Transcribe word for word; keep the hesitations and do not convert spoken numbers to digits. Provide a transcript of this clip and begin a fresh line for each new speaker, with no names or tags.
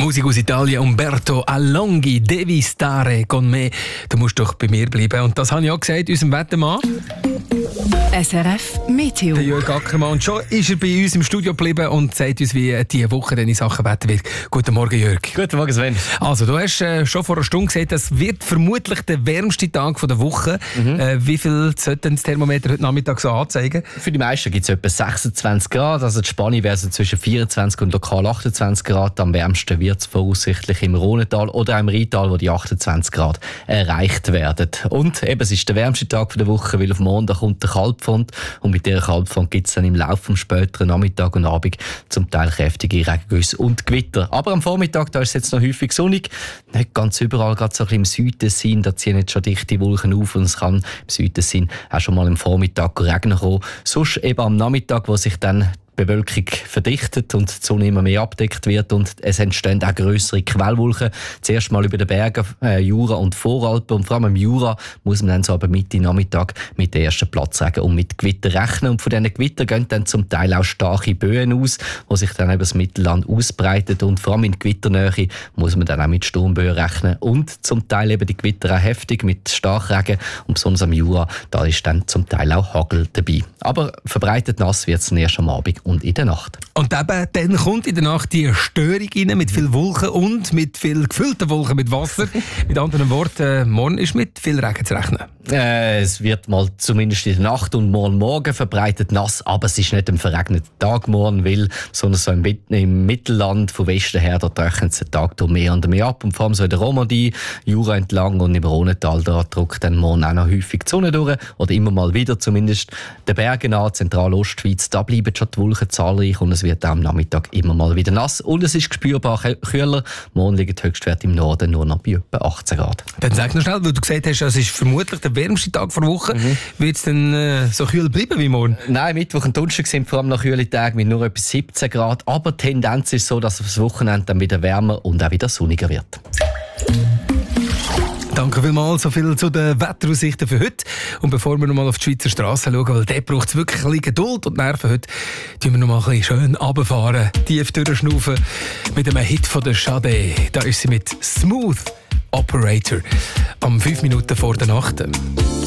Musik aus Italien, Umberto Alonghi, Devi stare con me. Du musst doch bei mir bleiben. Und das habe ich auch gesagt, unserem Wettermann.
S R F Meteo.
Der Jörg Ackermann. Und schon ist er bei uns im Studio geblieben und sagt uns, wie diese Woche in Sachen Wetter wird. Guten Morgen, Jörg.
Guten Morgen, Sven.
Also, du hast äh, schon vor einer Stunde gesagt, das wird vermutlich der wärmste Tag der Woche. Mhm. Äh, wie viel sollte das Thermometer heute Nachmittag so anzeigen?
Für die meisten gibt es etwa sechsundzwanzig Grad. Also die Spanne wäre so zwischen vierundzwanzig und lokal achtundzwanzig Grad. Am wärmsten wird es voraussichtlich im Rhontal oder auch im Rheintal, wo die achtundzwanzig Grad erreicht werden. Und eben, es ist der wärmste Tag der Woche, weil auf Montag kommt der Kaltfront. Und mit dieser Kaltfront gibt es dann im Laufe des späteren Nachmittag und Abend zum Teil kräftige Regengüsse und Gewitter. Aber am Vormittag, da ist es jetzt noch häufig sonnig. Nicht ganz überall, gerade so ein bisschen im Südtessin, da ziehen jetzt schon dichte Wolken auf und es kann im Südtessin auch schon mal am Vormittag regnen kommen. Sonst eben am Nachmittag, wo sich dann Bewölkung verdichtet und die Sonne immer mehr abdeckt wird und es entstehen auch grössere Quellwolken. Zuerst mal über den Bergen, äh, Jura und Voralpen und vor allem im Jura muss man dann so aber Mitte Nachmittag mit den ersten Platzregen und mit Gewitter rechnen. Und von diesen Gewittern gehen dann zum Teil auch starke Böen aus, die sich dann über das Mittelland ausbreiten und vor allem in Gewitternähe muss man dann auch mit Sturmböen rechnen und zum Teil eben die Gewitter auch heftig mit Starkregen und besonders am Jura, da ist dann zum Teil auch Hagel dabei. Aber verbreitet nass wird es erst am Abend und in der Nacht.
Und eben, dann kommt in der Nacht die Störung rein mit viel Wolken und mit viel gefüllten Wolken mit Wasser. Mit anderen Worten, morgen ist mit viel Regen zu rechnen.
Äh, es wird mal zumindest in der Nacht und morgen Morgen verbreitet nass, aber es ist nicht ein verregneter Tag morgen, weil, sondern so im, im Mittelland von Westen her, da trocknet es den Tag durch mehr und mehr ab. Und vor allem so in der Romandie, Jura entlang und im Rhontal, da drückt dann morgen auch noch häufig die Sonne durch, oder immer mal wieder zumindest. Den Bergen an, Zentralostschweiz, da bleiben schon die Wolken zahlreich und es wird am Nachmittag immer mal wieder nass und es ist spürbar kühler. Morgen liegt der Höchstwert im Norden nur noch bei etwa achtzehn Grad.
Dann sag noch schnell, weil du gesagt hast, es ist vermutlich der wärmste Tag der Woche. Mhm. Wird es dann äh, so kühl bleiben wie morgen?
Nein, Mittwoch und Donnerstag sind vor allem noch kühle Tage mit nur etwa siebzehn Grad, aber die Tendenz ist so, dass das Wochenende dann wieder wärmer und auch wieder sonniger wird.
Danke vielmals, so viel zu den Wetteraussichten für heute. Und bevor wir noch mal auf die Schweizer Straße schauen, weil dort braucht es wirklich ein bisschen Geduld und Nerven heute, tun wir noch mal ein bisschen schön runterfahren, tief durchschnaufen mit einem Hit von der Sade. Da ist sie mit Smooth Operator am fünf Minuten vor der Nacht.